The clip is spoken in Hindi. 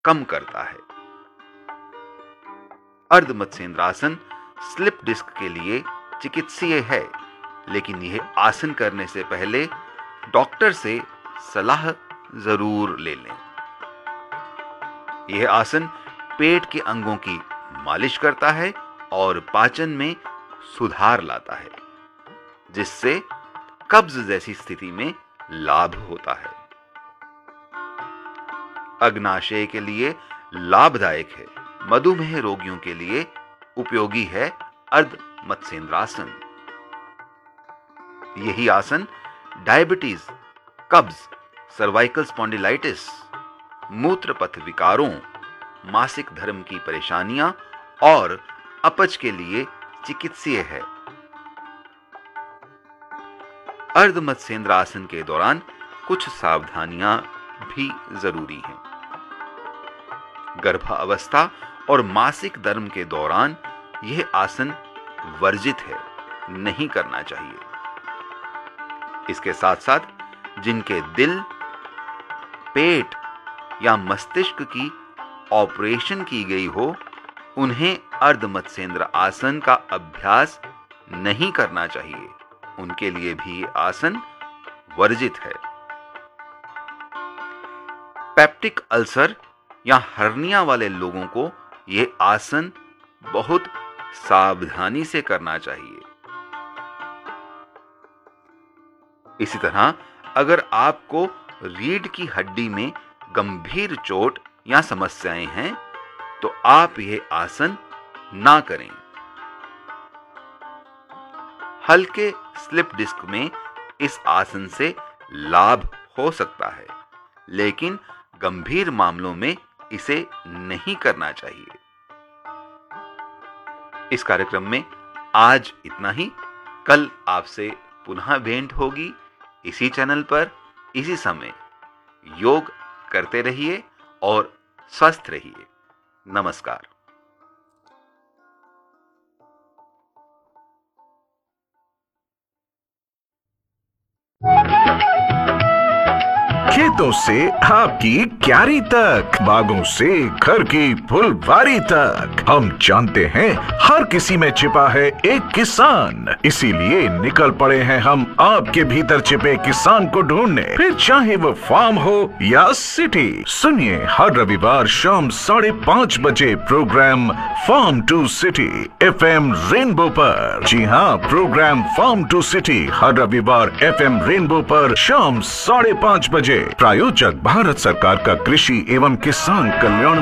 कम करता है। अर्ध मत्स्येंद्रासन स्लिप डिस्क के लिए चिकित्सीय है, लेकिन यह आसन करने से पहले डॉक्टर से सलाह जरूर ले लें। यह आसन पेट के अंगों की मालिश करता है और पाचन में सुधार लाता है, जिससे कब्ज जैसी स्थिति में लाभ होता है। अग्नाशय के लिए लाभदायक है। मधुमेह रोगियों के लिए उपयोगी है अर्ध मत्स्येंद्रासन। यही आसन डायबिटीज, कब्ज, सर्वाइकल स्पॉन्डिलाइटिस, मूत्र पथ विकारों, मासिक धर्म की परेशानियां और अपच के लिए चिकित्सीय है। अर्ध मत्स्येंद्रासन के दौरान कुछ सावधानियां भी जरूरी हैं। गर्भावस्था और मासिक धर्म के दौरान यह आसन वर्जित है, नहीं करना चाहिए। इसके साथ साथ जिनके दिल, पेट या मस्तिष्क की ऑपरेशन की गई हो, उन्हें अर्ध मत्स्येंद्र आसन का अभ्यास नहीं करना चाहिए। उनके लिए भी आसन वर्जित है। पेप्टिक अल्सर या हर्निया वाले लोगों को यह आसन बहुत सावधानी से करना चाहिए। इसी तरह अगर आपको रीढ़ की हड्डी में गंभीर चोट या समस्याएं हैं, तो आप यह आसन ना करें। हल्के स्लिप डिस्क में इस आसन से लाभ हो सकता है, लेकिन गंभीर मामलों में इसे नहीं करना चाहिए। इस कार्यक्रम में आज इतना ही। कल आपसे पुनः भेंट होगी इसी चैनल पर, इसी समय। योग करते रहिए और स्वस्थ रहिए। नमस्कार। खेतों से आपकी क्यारी तक, बागों से घर की फुलवारी तक, हम जानते हैं हर किसी में छिपा है एक किसान। इसीलिए निकल पड़े हैं हम आपके भीतर छिपे किसान को ढूंढने, फिर चाहे वो फार्म हो या सिटी। सुनिए हर रविवार शाम 5:30 बजे programme farm to city FM rainbow पर। जी हाँ, प्रोग्राम फार्म टू सिटी हर रविवार FM रेनबो पर शाम 5:30 बजे। प्रायोजक भारत सरकार का कृषि एवं किसान कल्याण